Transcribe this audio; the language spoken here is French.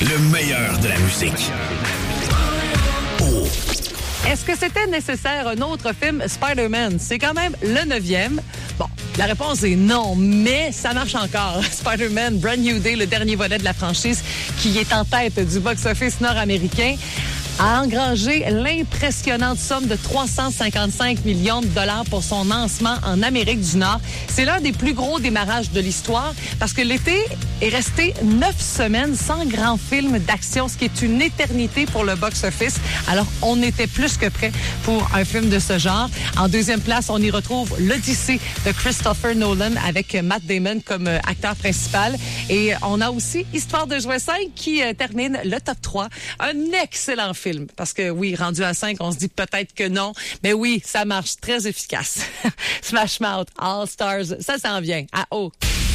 Le meilleur de la musique. Est-ce que c'était nécessaire un autre film Spider-Man? C'est quand même le 9e. Bon, la réponse est non, mais ça marche encore. Spider-Man Brand New Day, le dernier volet de la franchise qui est en tête du box-office nord-américain, a engrangé l'impressionnante somme de 355 millions de dollars pour son lancement en Amérique du Nord. C'est l'un des plus gros démarrages de l'histoire parce que l'été est resté 9 semaines sans grand film d'action, ce qui est une éternité pour le box-office. Alors, on était plus que prêt pour un film de ce genre. En deuxième place, on y retrouve l'Odyssée de Christopher Nolan avec Matt Damon comme acteur principal. Et on a aussi Histoire de jouet 5 qui termine le top 3. Un excellent film. Parce que oui, rendu à 5, on se dit peut-être que non. Mais oui, ça marche très efficace. Smash Mouth, All Stars, ça s'en vient. À haut.